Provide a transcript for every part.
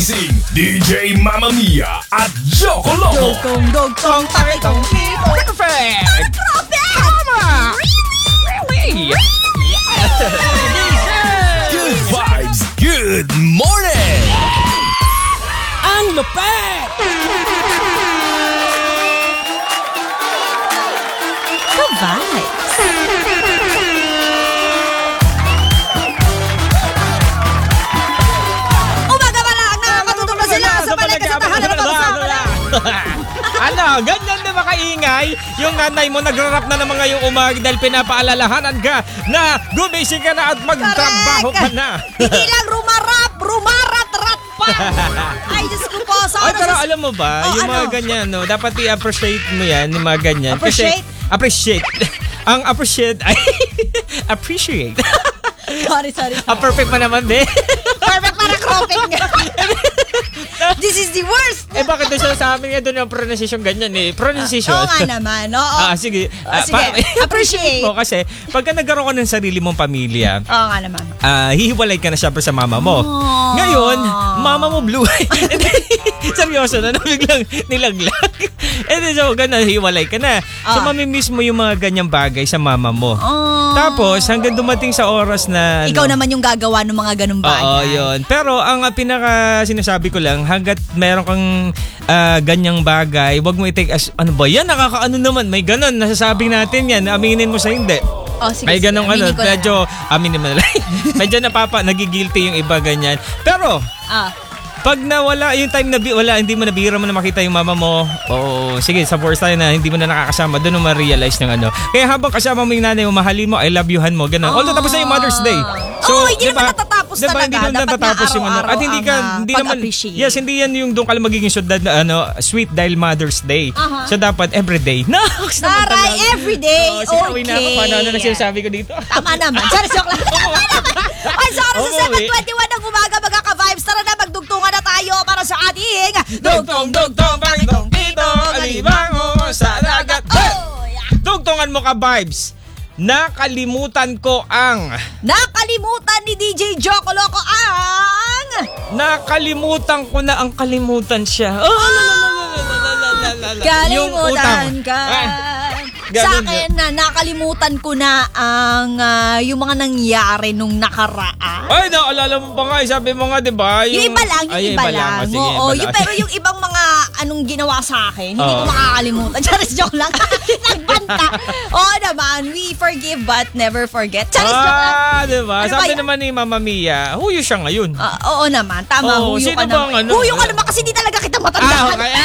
Gigising, DJ Mamma Mia at Joko Loco. Dugtong, takitong, Perfect! Tama! Really? Good vibes, good morning! Ang lupet! Good vibes. Umaga pa lang, nakakatutok na sila sa palengke sa tahanan ng bansa. Ano, ganyan na makaingay? Yung nanay mo nagrarap na naman ngayong umaga dahil pinapaalalahanan ka na gumising ka na at magtrabaho ka na. Hindi lang rumarat-rat pa. Ay, Diyos ko po. Sa Ay, oras pero sa- alam mo ba, Oh, yung mga ano? ganyan, no, dapat i-appreciate mo yan, yung mga ganyan. Appreciate? Kasi, appreciate. Ang appreciate, ay, appreciate. Sorry. Perfect pa naman, be. Perfect para cropping. This is the worst. Eh, bakit doon siya sa amin nga doon yung pronunciation ganyan eh? Pronunciation. Oo nga naman. Oo. Sige. Sige. Appreciate. mo kasi, pagka nagkaroon ka ng sarili mong pamilya, Oo nga naman. hihiwalay ka na syempre sa mama mo. Oh. Ngayon, mama mo blue. Seryoso na biglang nilaglag. So, ganun, hiwalay ka na. So, mamimiss mo yung mga ganyang bagay sa mama mo. Oh. Tapos, hanggang dumating sa oras na... Ikaw naman yung gagawa ng mga ganung bagay. Oo, yun. Pero ang pinaka sinasabi ko lang, hanggat meron kang ganyang bagay, wag mo i-take as, ano ba yan? Nakakaano naman, may ganon. Nasasabi natin yan. Aminin mo sa hindi. Oh, sige, May ganong ano, aminin ko na medyo, aminin mo na lang. Medyo nagigilty yung iba ganyan. Pero, pag nawala yung time na hindi mo nabihira mo na makita yung mama mo, sige, sa first time na hindi mo na nakakasama, doon mo ma-realize ng ano. Kaya habang kasama mo yung nanay mo, mahalin mo, I love youhan mo, gano'n. Although tapos na yung Mother's Day. Hindi naman natatapos talaga. Hindi naman Dapat natatapos nga yung ano. At hindi naman, pag-appreciate. yes, hindi yan yung doon ka lang magiging sweet dahil Mother's Day. So dapat everyday. Naks naman Taray, talaga. everyday. Sinawi na ako, Okay. paano na sinasabi ko dito. Tama naman. Sorry, joke lang. Ay, sa oras sa Umuwi. 7:21 ng umaga, magkaka-vibes. Tara na, magdugtungan na tayo para sa ating Dugtong, pakitong, kitong, alimango sa dagat. Oh, yeah. Dugtongan mo ka, vibes. Nakalimutan ko ang... Nakalimutan ni DJ Joko Loco ang... Nakalimutan ko na ang kalimutan siya. Yung Kalimutan utang. ka. Ganun Sa akin na nakalimutan ko na ang yung mga nangyari nung nakaraan. Ay, naalala mo pa nga. Sabi mo nga, di ba? Yung iba lang, yung iba lang. Sige, Oo, iba lang. pero yung ibang mga anong ginawa sa akin, hindi ko Oo. makakalimutan. Charis, joke lang. Nagbanta. Oo naman, we forgive but never forget. Charis, joke lang. Di ba? Ano ba Sabi yan? naman ni Mama Mia, huyo siya ngayon. Oo naman, tama. Oo, Huyo sino ka bang naman. ano? Huyo ka naman kasi di talaga kita matandaan. Okay.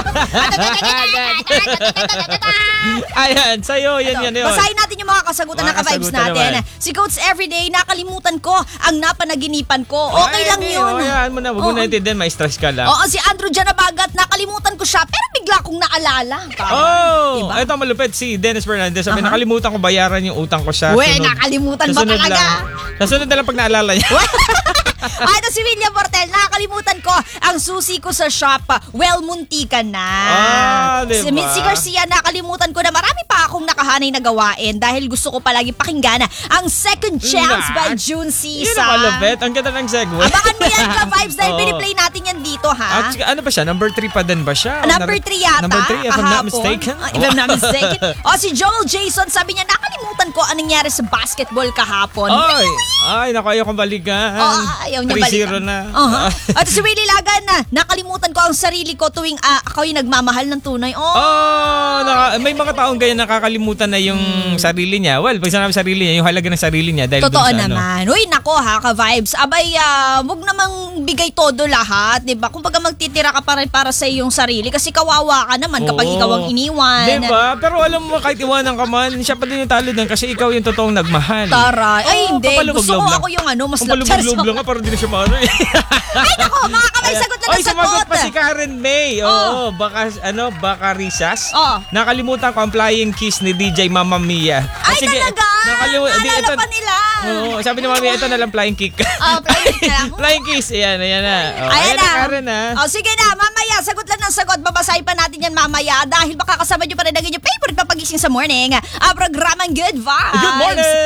Ayan, sa'yo, yan. Basahin natin yung mga kasagutan Mga ng ka-vibes kasagutan natin. naman. Si Coach Everyday, nakalimutan ko ang napanaginipan ko. Okay lang yun. Ayan mo na, huwag mo Oo. na itindihan, may stress ka lang. Oo, si Andrew Janabagat, nakalimutan ko siya, pero bigla kong naalala. Diba? Ito malupit si Dennis Fernandez. Sabi, nakalimutan ko bayaran yung utang ko sa Uwe, nakalimutan ba sunod talaga? lang. Sa sunod na lang pag naalala niya. Ito si William Portel, nakakalimutan ko ang susi ko sa shop. Well, muntikan na. Diba? Si Mitzi Garcia, nakalimutan ko na marami pa akong nakahanay na gawain dahil gusto ko palagi pakinggan ang Second Chance by June Yun Sisa. ang malupit. Ang ganda ng segue. Abangan mo yan ka-vibes dahil Oo. piniplay natin yan dito, ha? At ano ba siya? Number 3 pa din ba siya? Number 3 yata. Number 3, if I'm not kahapon. mistaken. If I'm not mistaken. O si Joel Jason, sabi niya, nakalimutan ko anong nangyari sa basketball kahapon. Ay, naku, ayaw kong balikan. Ayaw niya balikan. 3-0 na. At si Willie Lagan na, nakalimutan ko ang sarili ko tuwing ako yung nagmamahal ng tunay. May mga taong ganyan nakakalimutan na yung sarili niya. Well, pag sinabi sarili niya, yung halaga ng sarili niya dahil Totoo dun sa naman. Uy, nako ha, ka-vibes. Abay, wag namang bigay todo lahat, di ba? Kung baga magtitira ka pa rin para sa iyong sarili kasi kawawa ka naman kapag Oo. ikaw ang iniwan. Diba? Pero alam mo, kahit iwanan ka man, siya pa din yung talo doon kasi ikaw yung totoong nagmahal. Taray. Ay, hindi. Gusto ko papalubog-loob lang. ako yung mas Pampalubog-loob lang ka, parang di na siya maano eh. Ay, nako, mga kamay, sagot na Oy, ng sagot. sumagot pa si Karen May. Oo, baka Risas. Oo. Nakalimutan ko ang flying kiss ni DJ Mamma Mia. Ay, talaga? Naalala pa nila. Oo, sabi ni Mami, ito na lang flying kick. Flying kick na lang. Flying kiss, ayan na. Ayan na. Karen na. Sige na, mamaya, sagot lang ng sagot. Babasahin pa natin yan mamaya dahil baka kasama nyo pa rin ang inyong favorite papagising sa morning. Programang Good Vibes. Good morning!